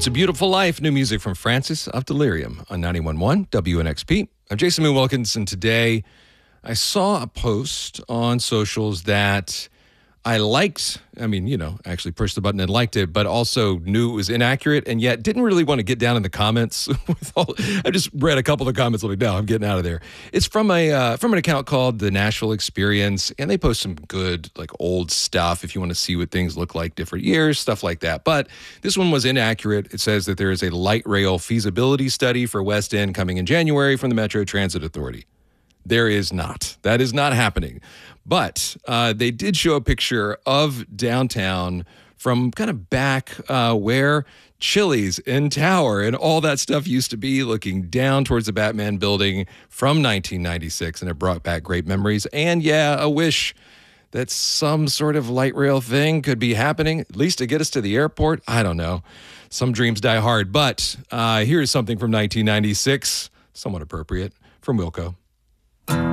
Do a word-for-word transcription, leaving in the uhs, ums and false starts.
It's a Beautiful Life, new music from Francis of Delirium on ninety-one point one W N X P. I'm Jason Moon Wilkins, and today I saw a post on socials that I liked. I mean, you know, actually pushed the button and liked it, but also knew it was inaccurate and yet didn't really want to get down in the comments. with all, I just read a couple of the comments like, no, I'm getting out of there. It's from a uh, from an account called The Nashville Experience, and they post some good, like, old stuff if you want to see what things look like different years, stuff like that. But this one was inaccurate. It says that there is a light rail feasibility study for West End coming in January from the Metro Transit Authority. There is not. That is not happening. But uh, they did show a picture of downtown from kind of back uh, where Chili's and Tower and all that stuff used to be, looking down towards the Batman building from nineteen ninety-six. And it brought back great memories. And yeah, a wish that some sort of light rail thing could be happening, at least to get us to the airport. I don't know. Some dreams die hard. But uh, here's something from nineteen ninety-six, somewhat appropriate, from Wilco.